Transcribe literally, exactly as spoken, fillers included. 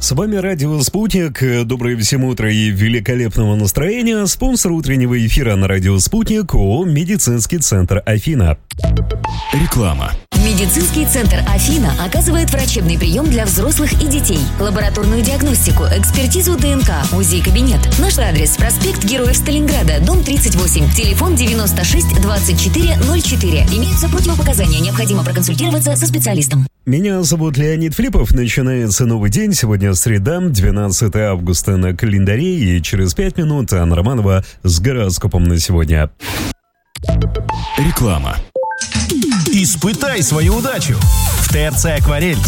С вами радио «Спутник». Доброе всем утро и великолепного настроения. Спонсор утреннего эфира на радио «Спутник» ООО «Медицинский центр Афина». Реклама. Медицинский центр Афина оказывает врачебный прием для взрослых и детей, лабораторную диагностику, экспертизу ДНК, УЗИ-кабинет. Наш адрес: проспект Героев Сталинграда, дом тридцать восемь, телефон девяносто шесть двадцать четыре ноль четыре. Имеются противопоказания, необходимо проконсультироваться со специалистом. Меня зовут Леонид Флипов. Начинается новый день. Сегодня среда, двенадцатое августа на календаре, и через пять минут Анна Романова с гороскопом на сегодня. Реклама. Испытай свою удачу. В ТРЦ «Акварель»